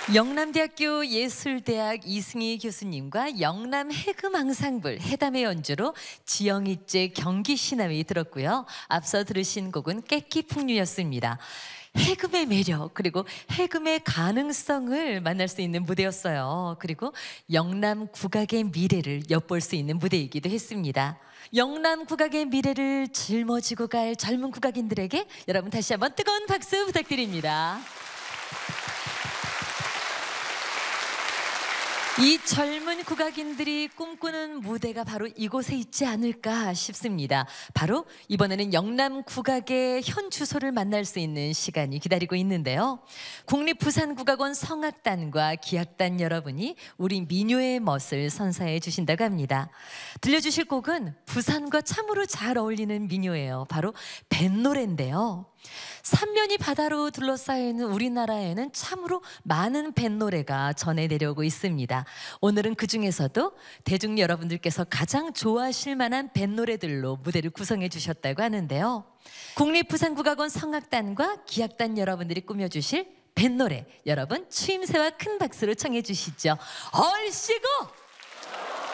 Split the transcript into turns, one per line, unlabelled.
영남대학교 예술대학 이승희 교수님과 영남 해금 앙상블 해담의 연주로 지영이째 경기시남이 들었고요. 앞서 들으신 곡은 깨끼풍류였습니다. 해금의 매력 그리고 해금의 가능성을 만날 수 있는 무대였어요. 그리고 영남 국악의 미래를 엿볼 수 있는 무대이기도 했습니다. 영남 국악의 미래를 짊어지고 갈 젊은 국악인들에게 여러분 다시 한번 뜨거운 박수 부탁드립니다. 이 젊은 국악인들이 꿈꾸는 무대가 바로 이곳에 있지 않을까 싶습니다. 바로 이번에는 영남 국악의 현 주소를 만날 수 있는 시간이 기다리고 있는데요. 국립부산국악원 성악단과 기악단 여러분이 우리 민요의 멋을 선사해 주신다고 합니다. 들려주실 곡은 부산과 참으로 잘 어울리는 민요예요. 바로 뱃노래인데요. 삼면이 바다로 둘러싸여 있는 우리나라에는 참으로 많은 뱃노래가 전해 내려오고 있습니다. 오늘은 그 중에서도 대중 여러분들께서 가장 좋아하실 만한 뱃노래들로 무대를 구성해 주셨다고 하는데요. 국립부산국악원 성악단과 기악단 여러분들이 꾸며주실 뱃노래, 여러분 추임새와 큰 박수로 청해 주시죠. 얼씨구!